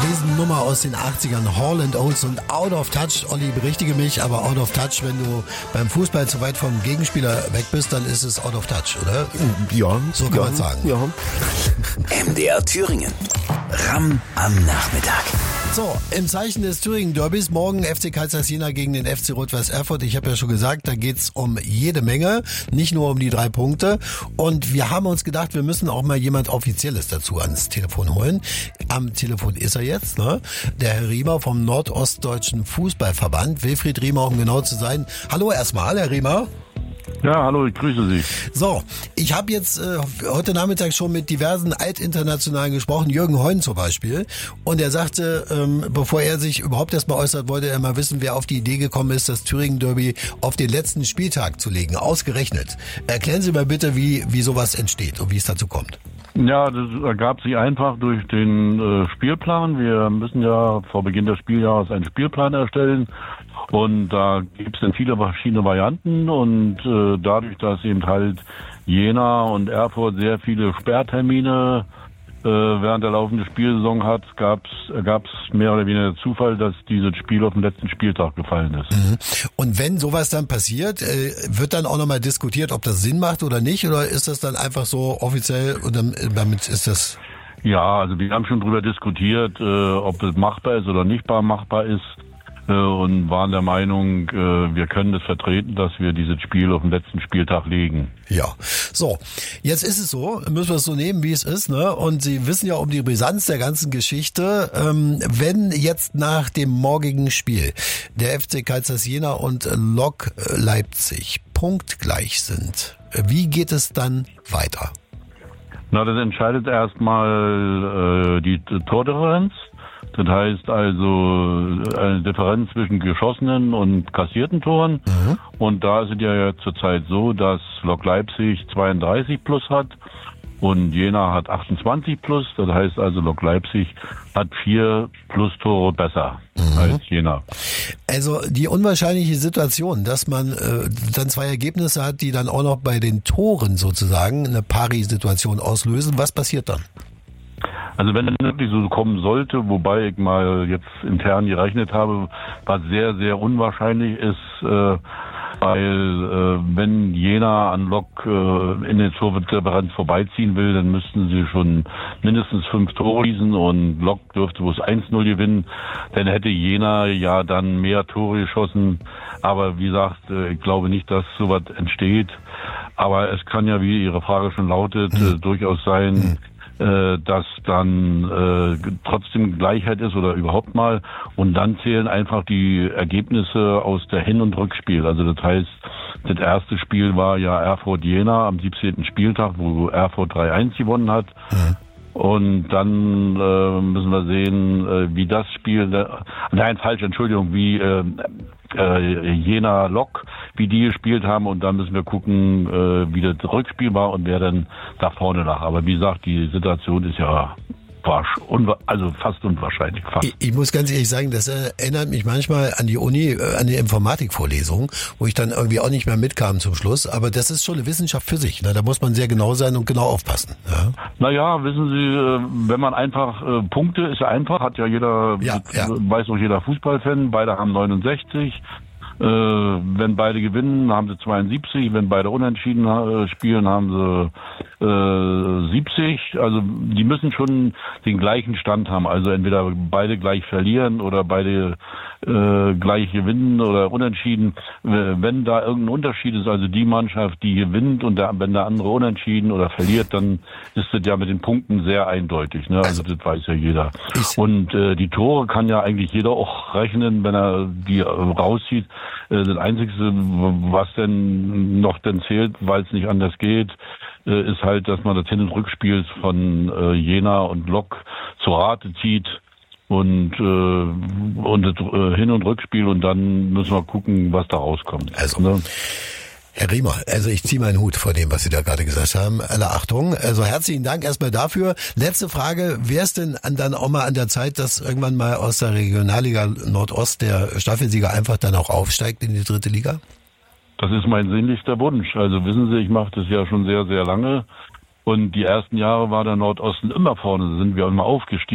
Riesennummer aus den 80ern, Hall & Oates und Out of Touch. Olli, berichtige mich, aber Out of Touch, wenn du beim Fußball zu weit vom Gegenspieler weg bist, dann ist es Out of Touch, oder? Ja. So kann man sagen. Ja. MDR Thüringen. Ram am Nachmittag. So, im Zeichen des Thüringen-Derbys morgen FC Carlsberg Jena gegen den FC Rot-Weiß Erfurt. Ich habe ja schon gesagt, da geht's um jede Menge, nicht nur um die 3 Punkte. Und wir haben uns gedacht, wir müssen auch mal jemand Offizielles dazu ans Telefon holen. Am Telefon ist er jetzt, ne? Der Herr Riemer vom Nordostdeutschen Fußballverband. Wilfried Riemer, um genau zu sein. Hallo erstmal, Herr Riemer. Ja, hallo, ich grüße Sie. So, ich habe jetzt heute Nachmittag schon mit diversen Altinternationalen gesprochen, Jürgen Heun zum Beispiel, und er sagte, bevor er sich überhaupt erstmal äußert, wollte er mal wissen, wer auf die Idee gekommen ist, das Thüringen-Derby auf den letzten Spieltag zu legen, ausgerechnet. Erklären Sie mal bitte, wie sowas entsteht und wie es dazu kommt. Ja, das ergab sich einfach durch den Spielplan. Wir müssen ja vor Beginn des Spieljahres einen Spielplan erstellen. Und da gibt es dann viele verschiedene Varianten und dadurch, dass eben halt Jena und Erfurt sehr viele Sperrtermine während der laufenden Spielsaison hat, gab's mehr oder weniger der Zufall, dass dieses Spiel auf den letzten Spieltag gefallen ist. Mhm. Und wenn sowas dann passiert, wird dann auch nochmal diskutiert, ob das Sinn macht oder nicht, oder ist das dann einfach so offiziell und damit ist das... Ja, also wir haben schon drüber diskutiert, ob das machbar ist oder nicht machbar ist. Und waren der Meinung, wir können das vertreten, dass wir dieses Spiel auf den letzten Spieltag legen. Ja, so, jetzt ist es so, müssen wir es so nehmen, wie es ist, ne? Und Sie wissen ja um die Brisanz der ganzen Geschichte. Wenn jetzt nach dem morgigen Spiel der FC Carlsberg Jena und Lok Leipzig punktgleich sind, wie geht es dann weiter? Na, das entscheidet erstmal die Tordifferenz. Das heißt also eine Differenz zwischen geschossenen und kassierten Toren. Mhm. Und da ist es ja zurzeit so, dass Lok Leipzig 32 plus hat und Jena hat 28 plus. Das heißt also Lok Leipzig hat 4 plus Tore besser als Jena. Also die unwahrscheinliche Situation, dass man dann 2 Ergebnisse hat, die dann auch noch bei den Toren sozusagen eine Pari-Situation auslösen. Was passiert dann? Also wenn es wirklich so kommen sollte, wobei ich mal jetzt intern gerechnet habe, was sehr, sehr unwahrscheinlich ist, weil wenn Jena an Lok in den Tordifferenz vorbeiziehen will, dann müssten sie schon mindestens 5 Tore schießen und Lok dürfte bloß 1-0 gewinnen. Dann hätte Jena ja dann mehr Tore geschossen. Aber wie gesagt, ich glaube nicht, dass sowas entsteht. Aber es kann ja, wie Ihre Frage schon lautet, durchaus sein, dass dann trotzdem Gleichheit ist oder überhaupt mal. Und dann zählen einfach die Ergebnisse aus der Hin- und Rückspiel. Also das heißt, das erste Spiel war ja Erfurt-Jena am 17. Spieltag, wo Erfurt 3-1 gewonnen hat. Mhm. Und dann müssen wir sehen, wie das Spiel, wie Jena-Lok, wie die gespielt haben. Und dann müssen wir gucken, wie das Rückspiel war und wer dann da vorne lag. Aber wie gesagt, die Situation ist ja fast unwahrscheinlich. Fast. Ich muss ganz ehrlich sagen, das erinnert mich manchmal an die Uni, an die Informatikvorlesung, wo ich dann irgendwie auch nicht mehr mitkam zum Schluss. Aber das ist schon eine Wissenschaft für sich. Ne? Da muss man sehr genau sein und genau aufpassen. Ja? Naja, wissen Sie, wenn man einfach Punkte ist ja einfach, hat ja jeder, weiß auch jeder Fußballfan, beide haben 69. Wenn beide gewinnen, haben sie 72. Wenn beide unentschieden spielen, haben sie 70. Also die müssen schon den gleichen Stand haben. Also entweder beide gleich verlieren oder beide gleich gewinnen oder unentschieden. Wenn da irgendein Unterschied ist, also die Mannschaft, die gewinnt und wenn der andere unentschieden oder verliert, dann ist das ja mit den Punkten sehr eindeutig. Ne? Also das weiß ja jeder. Und die Tore kann ja eigentlich jeder auch rechnen, wenn er die rauszieht. Das Einzige, was denn noch zählt, weil es nicht anders geht, ist halt, dass man das Hin- und Rückspiel von Jena und Lok zur Rate zieht und das Hin- und Rückspiel und dann müssen wir gucken, was da rauskommt. Also, ne? Herr Riemer, also ich ziehe meinen Hut vor dem, was Sie da gerade gesagt haben. Alle Achtung. Also herzlichen Dank erstmal dafür. Letzte Frage, wäre es denn dann auch mal an der Zeit, dass irgendwann mal aus der Regionalliga Nordost der Staffelsieger einfach dann auch aufsteigt in die 3. Liga? Das ist mein sehnlichster Wunsch. Also wissen Sie, ich mache das ja schon sehr, sehr lange. Und die ersten Jahre war der Nordosten immer vorne, sind wir immer aufgestiegen.